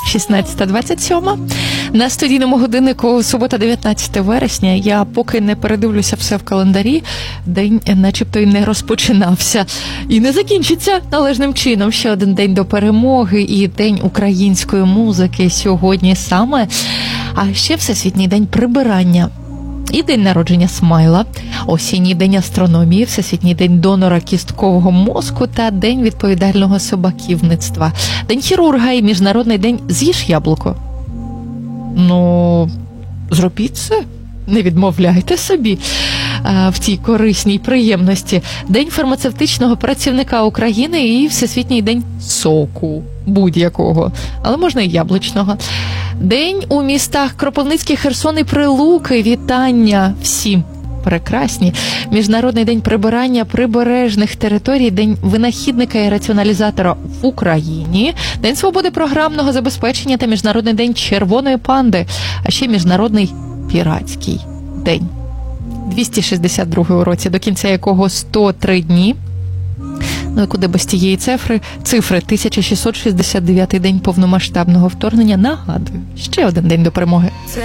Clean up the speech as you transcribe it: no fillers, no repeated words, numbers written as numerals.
16:27. На студійному годиннику субота, 19 вересня. Я поки не передивлюся все в календарі, день начебто і не розпочинався. І не закінчиться належним чином. Ще один день до перемоги і День української музики сьогодні саме. А ще Всесвітній день прибирання. І день народження Смайла, осінній день астрономії, Всесвітній день донора кісткового мозку та день відповідального собаківництва. День хірурга і Міжнародний день «З'їж яблуко». Ну, зробіть це, не відмовляйте собі в цій корисній приємності. День фармацевтичного працівника України і Всесвітній день соку будь-якого, але можна і яблучного. День у містах Кропивницький, Херсон і Прилуки. Вітання всім прекрасні. Міжнародний день прибирання прибережних територій, День винахідника і раціоналізатора в Україні, День свободи програмного забезпечення та Міжнародний день червоної панди, а ще Міжнародний піратський день. 262 році, до кінця якого 103 дні. Ну і куди без тієї цифри 1669 день повномасштабного вторгнення. Нагадую, ще один день до перемоги.